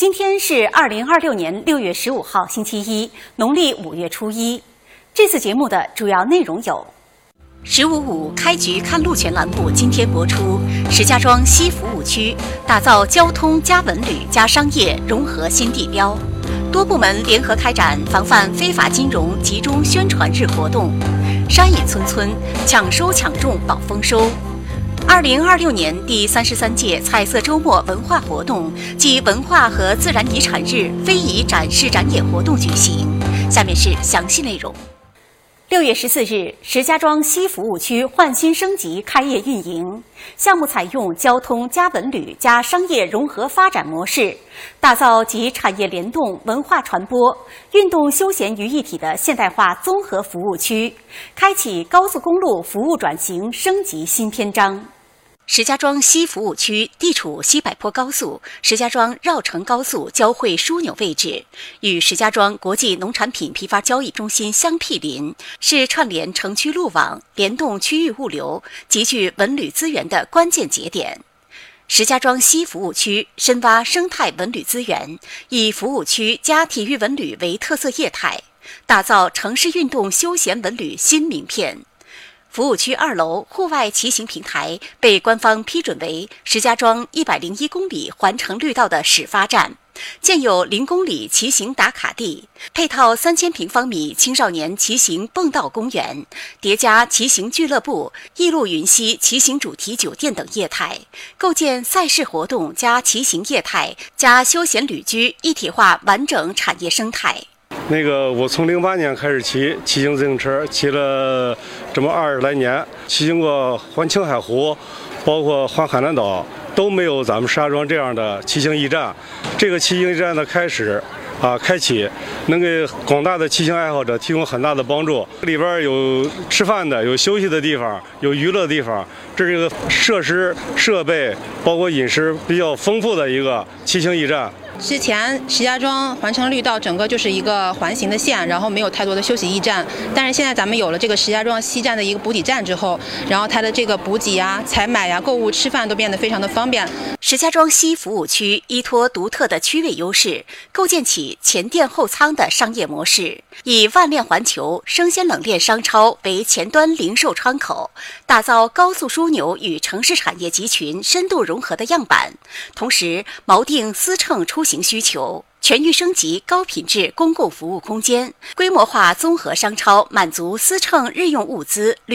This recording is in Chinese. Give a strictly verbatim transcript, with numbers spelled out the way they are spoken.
今天是二零二六年六月十五号，星期一，农历五月初一。这次节目的主要内容有：十五五开局看路权栏目今天播出，石家庄西服务区打造交通加文旅加商业融合新地标，多部门联合开展防范非法金融集中宣传日活动，山野村村抢收抢种保丰收。二零二六年第三十三届彩色周末文化活动暨文化和自然遗产日非遗展示展演活动举行。下面是详细内容。六月十四日，石家庄西服务区焕新升级开业运营，项目采用交通加文旅加商业融合发展模式，打造集产业联动、文化传播、运动休闲于一体的现代化综合服务区，开启高速公路服务转型升级新篇章。石家庄西服务区地处西柏坡高速、石家庄绕城高速交汇枢纽位置，与石家庄国际农产品批发交易中心相毗邻，是串联城区路网、联动区域物流、集聚文旅资源的关键节点。石家庄西服务区深挖生态文旅资源，以服务区加体育文旅为特色业态，打造城市运动休闲文旅新名片。服务区二楼户外骑行平台被官方批准为石家庄一百零一公里环城绿道的始发站，建有零公里骑行打卡地，配套三千平方米青少年骑行蹦道公园，叠加骑行俱乐部、艺路云溪骑行主题酒店等业态，构建赛事活动加骑行业态加休闲旅居一体化完整产业生态。 那个，我从零八年开始骑骑行自行车，骑了这么二十来年，骑行过环青海湖，包括环海南岛，都没有咱们石家庄这样的骑行驿站。这个骑行驿站的开始啊，开启能给广大的骑行爱好者提供很大的帮助。里边有吃饭的，有休息的地方，有娱乐的地方，这是一个设施设备包括饮食比较丰富的一个骑行驿站。 之前石家庄环城绿道整个就是一个环形的线，然后没有太多的休息驿站。但是现在咱们有了这个石家庄西站的一个补给站之后，然后它的这个补给呀、采买呀、购物、吃饭都变得非常的方便。 石家庄西服务区依托独特的区位优势，构建起前店后仓的商业模式，以万链环球生鲜冷链商超为前端零售窗口，打造高速枢纽与城市产业集群深度融合的样板，同时锚定司乘出行需求，全域升级高品质公共服务空间，规模化综合商超满足司乘日用物资